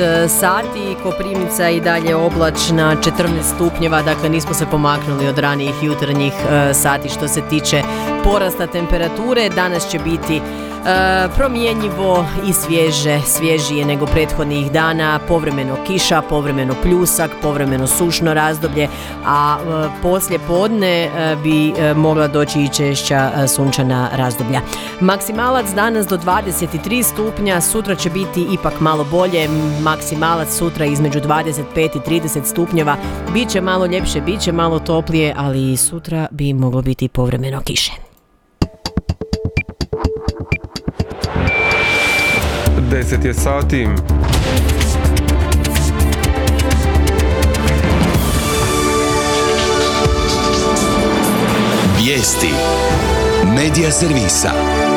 sati, Koprivnica i dalje oblačna, 14 stupnjeva, dakle nismo se pomaknuli od ranijih jutarnjih sati što se tiče porasta temperature. Danas će biti promjenjivo i svježije nego prethodnih dana, povremeno kiša, povremeno pljusak, povremeno sušno razdoblje, a poslije podne bi mogla doći i češća sunčana razdoblja. Maksimalac danas do 23 stupnja, sutra će biti ipak malo bolje, maksimalac sutra između 25 i 30 stupnjeva, bit će malo ljepše, bit će malo toplije, ali sutra bi moglo biti povremeno kiše. 10 je sati. Vijesti Medija servisa.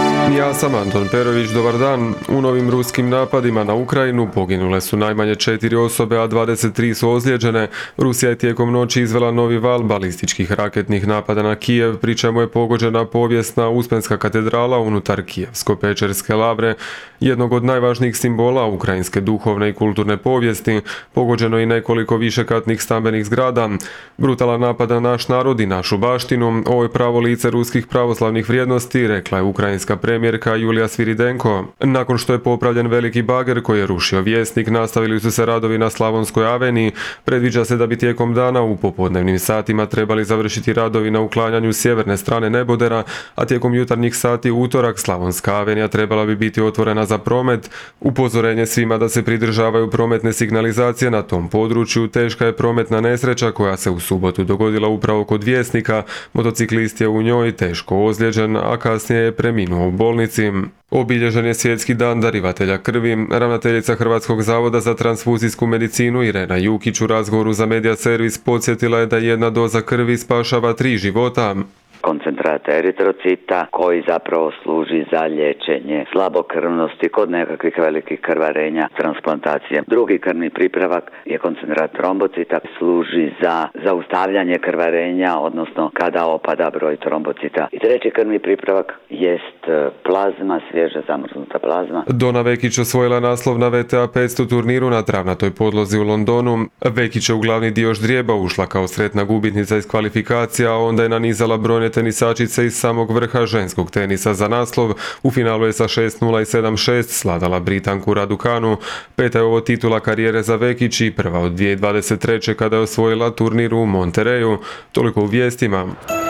Ja sam Anton Perović, dobar dan. U novim ruskim napadima na Ukrajinu poginule su najmanje 4 osobe, a 23 su ozlijeđene. Rusija je tijekom noći izvela novi val balističkih raketnih napada na Kijev, pri čemu je pogođena povijesna Uspenska katedrala unutar Kijevsko-Pečerske lavre, jednog od najvažnijih simbola ukrajinske duhovne i kulturne povijesti. Pogođeno i nekoliko višekatnih stambenih zgrada. Brutalan napad na naš narod i našu baštinu, ovo je pravo lice ruskih pravoslavnih vrijednosti, rekla je ukrajinska premijerka Julija Sviridenko. Nakon što je popravljen veliki bager koji je rušio Vjesnik, nastavili su se radovi na Slavonskoj aveniji. Predviđa se da bi tijekom dana u popodnevnim satima trebali završiti radovi na uklanjanju sjeverne strane nebodera, a tijekom jutarnjih sati u utorak Slavonska avenija trebala bi biti otvorena za promet. Upozorenje svima da se pridržavaju prometne signalizacije na tom području. Teška je prometna nesreća koja se u subotu dogodila upravo kod Vjesnika. Motociklist je u njoj teško ozlijeđen, a kasnije je preminuo u bolnici. Obilježen je Svjetski dan darivatelja krvi. Ravnateljica Hrvatskog zavoda za transfuzijsku medicinu Irena Jukić u razgovoru za Medija servis podsjetila je da jedna doza krvi spašava 3 života. Koncentrat eritrocita koji zapravo služi za liječenje slabokrvnosti kod nekakvih velikih krvarenja, transplantacije. Drugi krvni pripravak je koncentrat trombocita, služi za zaustavljanje krvarenja, odnosno kada opada broj trombocita. I treći krvni pripravak jest plazma, svježe zamrznuta plazma. Dona Vekić osvojila naslov na VTA 500 turniru na travnatoj podlozi u Londonu. Vekić je u glavni dio ždrijeba ušla kao sretna gubitnica iz kvalifikacija, a onda je nanizala brojne tenisačice iz samog vrha ženskog tenisa za naslov. U finalu je sa 6-0 i 7-6 sladala Britanku Raducanu. Peta je ovo titula karijere za Vekić i prva od 2023. kada je osvojila turnir u Montereju. Toliko u vijestima.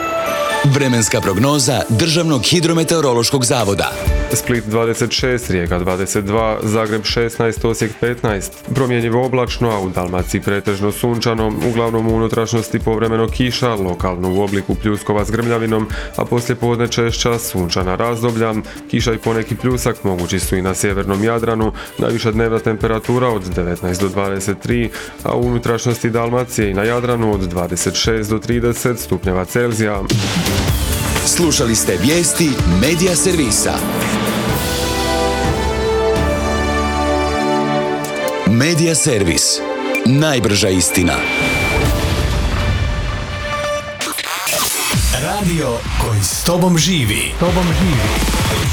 Vremenska prognoza Državnog hidrometeorološkog zavoda. Split 26, Rijeka 22, Zagreb 16, Osijek 15. Promjenjivo oblačno, a u Dalmaciji pretežno sunčano, uglavnom u unutrašnjosti povremeno kiša, lokalno u obliku pljuskova s grmljavinom, a poslije podne češća sunčana razdoblja. Kiša i poneki pljusak mogući su i na sjevernom Jadranu, najviša dnevna temperatura od 19 do 23, a u unutrašnjosti Dalmacije i na Jadranu od 26 do 30 stupnjeva Celzija. Slušali ste vijesti Medija servisa. Medija servis. Najbrža istina. Radio koji s tobom živi.